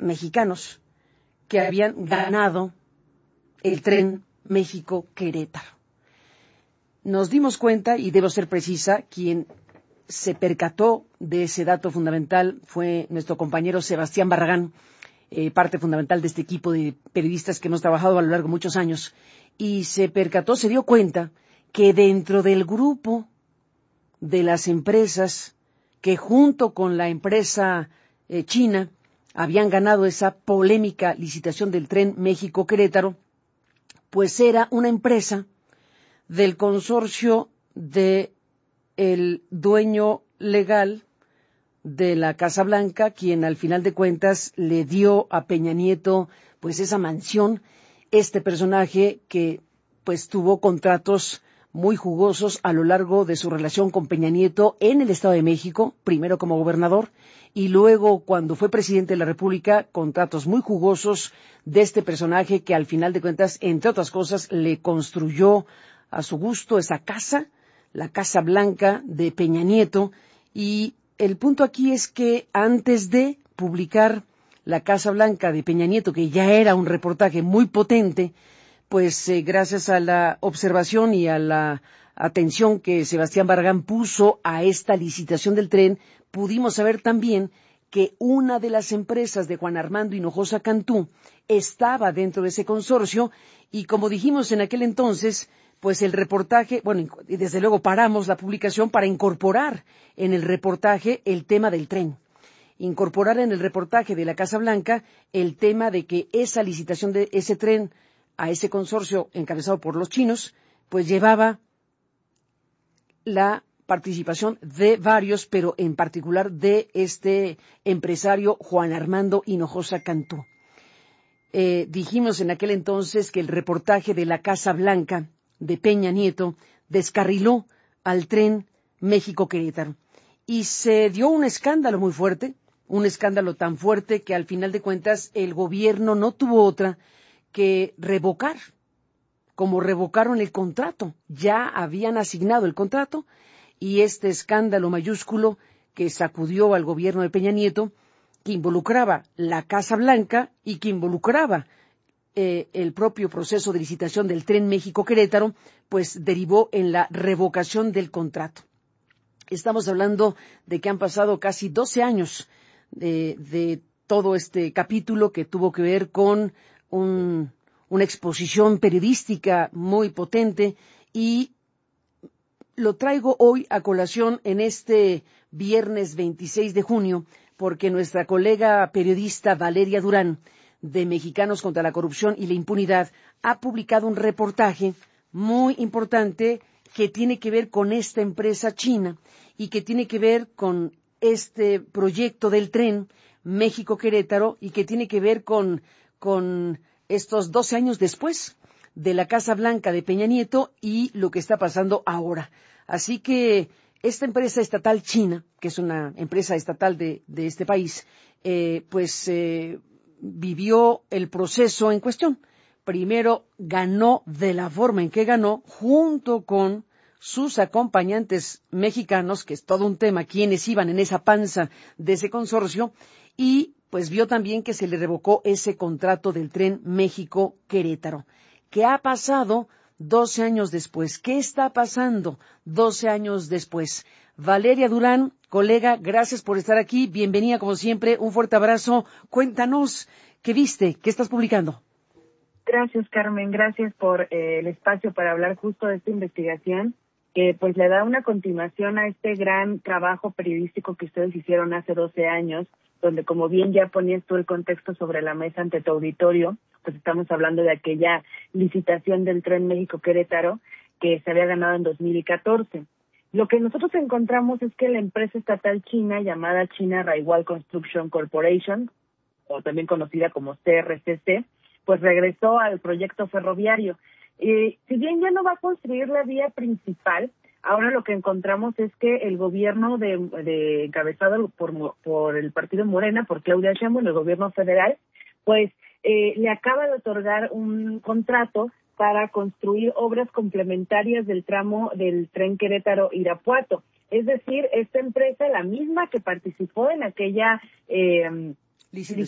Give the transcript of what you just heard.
mexicanos que habían ganado el tren México-Querétaro. Nos dimos cuenta, y debo ser precisa, quien se percató de ese dato fundamental fue nuestro compañero Sebastián Barragán, parte fundamental de este equipo de periodistas que hemos trabajado a lo largo de muchos años, y se dio cuenta que dentro del grupo de las empresas que junto con la empresa china habían ganado esa polémica licitación del tren México-Querétaro, pues era una empresa del consorcio de el dueño legal de la Casa Blanca, quien al final de cuentas le dio a Peña Nieto pues esa mansión, este personaje que pues tuvo contratos muy jugosos a lo largo de su relación con Peña Nieto en el Estado de México, primero como gobernador y luego cuando fue presidente de la República, contratos muy jugosos de este personaje que al final de cuentas, entre otras cosas, le construyó a su gusto esa casa, la Casa Blanca de Peña Nieto, y el punto aquí es que antes de publicar la Casa Blanca de Peña Nieto, que ya era un reportaje muy potente, pues gracias a la observación y a la atención que Sebastián Barragán puso a esta licitación del tren, pudimos saber también que una de las empresas de Juan Armando Hinojosa Cantú estaba dentro de ese consorcio y como dijimos en aquel entonces, pues el reportaje, y desde luego paramos la publicación para incorporar en el reportaje el tema del tren. Incorporar en el reportaje de la Casa Blanca el tema de que esa licitación de ese tren a ese consorcio encabezado por los chinos, pues llevaba la participación de varios, pero en particular de este empresario Juan Armando Hinojosa Cantú. Dijimos en aquel entonces que el reportaje de la Casa Blanca de Peña Nieto descarriló al tren México-Querétaro. Y se dio un escándalo muy fuerte, un escándalo tan fuerte que al final de cuentas el gobierno no tuvo otra que revocar, como revocaron el contrato. Ya habían asignado el contrato y este escándalo mayúsculo que sacudió al gobierno de Peña Nieto, que involucraba la Casa Blanca y que involucraba el propio proceso de licitación del tren México-Querétaro, pues derivó en la revocación del contrato. Estamos hablando de que han pasado casi 12 años de todo este capítulo que tuvo que ver con una exposición periodística muy potente y lo traigo hoy a colación en este viernes 26 de junio porque nuestra colega periodista Valeria Durán de Mexicanos contra la Corrupción y la Impunidad ha publicado un reportaje muy importante que tiene que ver con esta empresa china y que tiene que ver con este proyecto del tren México-Querétaro y que tiene que ver con estos 12 años después de la Casa Blanca de Peña Nieto y lo que está pasando ahora. Así que esta empresa estatal china, que es una empresa estatal de este país, vivió el proceso en cuestión. Primero ganó de la forma en que ganó, junto con sus acompañantes mexicanos, que es todo un tema, quienes iban en esa panza de ese consorcio, y pues vio también que se le revocó ese contrato del tren México-Querétaro. ¿Qué ha pasado 12 años después? ¿Qué está pasando 12 años después? Valeria Durán, colega, gracias por estar aquí. Bienvenida, como siempre. Un fuerte abrazo. Cuéntanos, ¿qué viste? ¿Qué estás publicando? Gracias, Carmen. Gracias por el espacio para hablar justo de esta investigación que pues le da una continuación a este gran trabajo periodístico que ustedes hicieron hace 12 años, donde como bien ya ponías tú el contexto sobre la mesa ante tu auditorio, pues estamos hablando de aquella licitación del tren México-Querétaro que se había ganado en 2014. Lo que nosotros encontramos es que la empresa estatal china llamada China Railway Construction Corporation, o también conocida como CRCC, pues regresó al proyecto ferroviario. Si bien ya no va a construir la vía principal, ahora lo que encontramos es que el gobierno encabezado por el partido Morena, por Claudia Sheinbaum, el gobierno federal, pues le acaba de otorgar un contrato para construir obras complementarias del tramo del tren Querétaro-Irapuato. Es decir, esta empresa, la misma que participó en aquella licitación